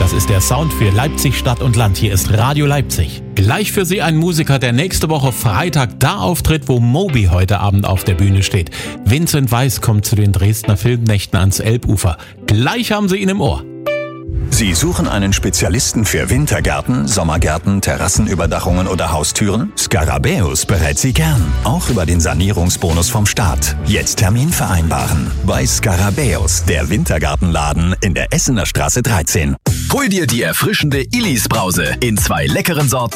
Das ist der Sound für Leipzig Stadt und Land. Hier ist Radio Leipzig. Gleich für Sie ein Musiker, der nächste Woche Freitag da auftritt, wo Moby heute Abend auf der Bühne steht. Vincent Weiss kommt zu den Dresdner Filmnächten ans Elbufer. Gleich haben Sie ihn im Ohr. Sie suchen einen Spezialisten für Wintergärten, Sommergärten, Terrassenüberdachungen oder Haustüren? Scarabäus berät Sie gern, auch über den Sanierungsbonus vom Staat. Jetzt Termin vereinbaren. Bei Scarabäus, der Wintergartenladen in der Essener Straße 13. Hol dir die erfrischende Illis Brause in 2 leckeren Sorten.